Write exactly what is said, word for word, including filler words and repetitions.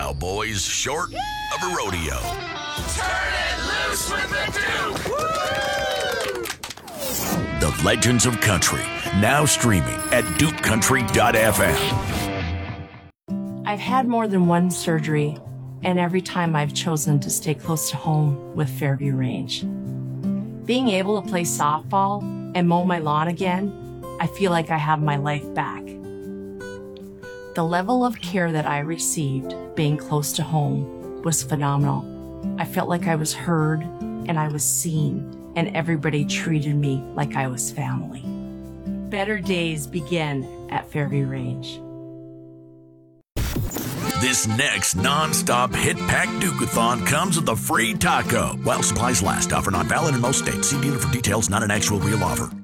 Cowboys short of a rodeo. Turn it loose with the Duke! The Legends of Country, now streaming at duke country dot f m. I've had more than one surgery, and every time I've chosen to stay close to home with Fairview Range. Being able to play softball and mow my lawn again, I feel like I have my life back. The level of care that I received being close to home was phenomenal. I felt like I was heard and I was seen, and everybody treated me like I was family. Better days begin at Fairview Range. This next non-stop hit pack Duke-a-thon comes with a free taco. While supplies last, offer not valid in most states. See dealer for details, not an actual real offer.